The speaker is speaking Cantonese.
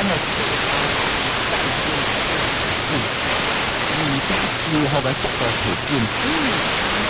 山的四川在天，你家之后嘅宿嘅條件。